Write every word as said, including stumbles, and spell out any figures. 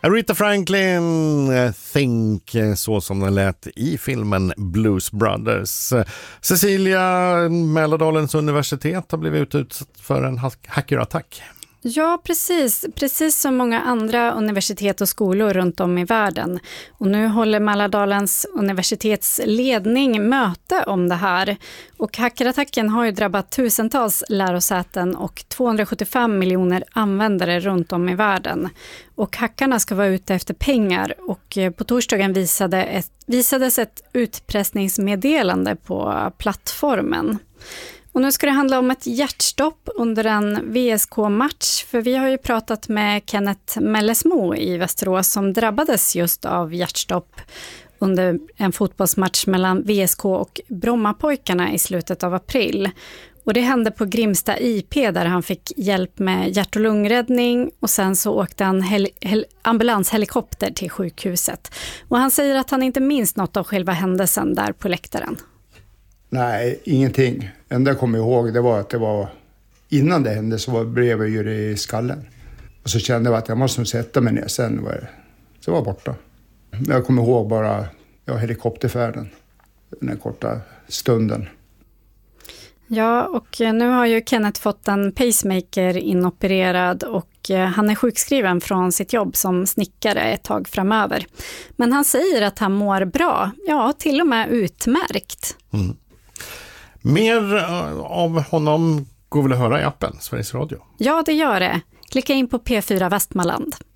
Aretha Franklin, Think, så som den lät i filmen Blues Brothers. Cecilia, Mälardalens universitet har blivit utsatt för en hackerattack. Ja, precis. Precis som många andra universitet och skolor runt om i världen. Och nu håller Mälardalens universitets ledning möte om det här. Och hackerattacken har ju drabbat tusentals lärosäten och tvåhundrasjuttiofem miljoner användare runt om i världen. Och hackarna ska vara ute efter pengar, och på torsdagen visade ett, visades ett utpressningsmeddelande på plattformen. Och nu ska det handla om ett hjärtstopp under en V S K-match, för vi har ju pratat med Kenneth Mellesmo i Västerås som drabbades just av hjärtstopp under en fotbollsmatch mellan V S K och Brommapojkarna i slutet av april. Och det hände på Grimsta I P där han fick hjälp med hjärt- och lungräddning, och sen så åkte han hel- hel- ambulanshelikopter till sjukhuset. Och han säger att han inte minns något av själva händelsen där på läktaren. Nej, ingenting. Det enda jag kommer ihåg det var att det var innan det hände så var brevet ju det i skallen. Och så kände jag att jag måste sätta mig ner, sen var det, så var jag borta. Men jag kommer ihåg bara ja, helikopterfärden, den här korta stunden. Ja, och nu har ju Kenneth fått en pacemaker inopererad, och han är sjukskriven från sitt jobb som snickare ett tag framöver. Men han säger att han mår bra, ja till och med utmärkt. Mm. Mer av honom går väl att höra i appen Sveriges Radio? Ja, det gör det. Klicka in på P fyra Västmanland.